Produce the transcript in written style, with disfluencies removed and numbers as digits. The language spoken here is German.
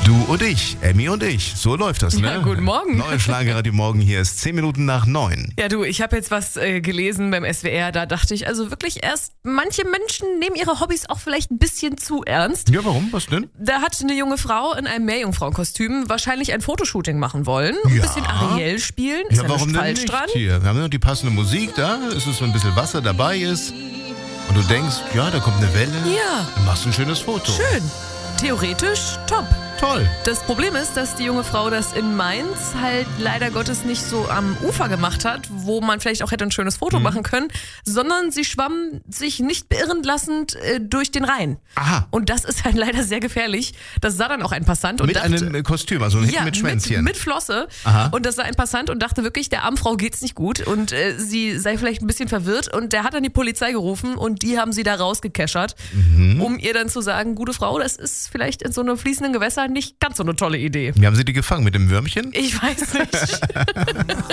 Du und ich, Emmy und ich, so läuft das, ne? Ja, guten Morgen. Neue Schlagerradio Morgen, hier ist 10 Minuten nach 9. Ja, du, ich habe jetzt was gelesen beim SWR, da dachte ich also wirklich erst, manche Menschen nehmen ihre Hobbys auch vielleicht ein bisschen zu ernst. Ja, warum? Was denn? Da hat eine junge Frau in einem Meerjungfrauenkostüm wahrscheinlich ein Fotoshooting machen wollen, ein Ja. bisschen Ariel spielen, ist ja warum nicht denn falsch nicht dran. hier? Wir haben ja die passende Musik da, es ist so ein bisschen Wasser dabei ist. Und du denkst, ja, da kommt eine Welle. Ja. Dann machst du ein schönes Foto. Schön. Theoretisch top. Toll. Das Problem ist, dass die junge Frau das in Mainz halt leider Gottes nicht so am Ufer gemacht hat, wo man vielleicht auch hätte ein schönes Foto machen können, sondern sie schwamm sich nicht beirren lassend durch den Rhein. Aha. Und das ist halt leider sehr gefährlich. Das sah dann auch ein Passant und Mit dachte... einem Kostüm, also hinten mit Schwänzchen. Mit Flosse. Aha. Und das sah ein Passant und dachte wirklich, der armen Frau geht's nicht gut und sie sei vielleicht ein bisschen verwirrt. Und der hat dann die Polizei gerufen und die haben sie da rausgekeschert, um ihr dann zu sagen, gute Frau, das ist vielleicht in so einem fließenden Gewässer nicht ganz so eine tolle Idee. Wie haben sie die gefangen? Mit dem Würmchen? Ich weiß nicht.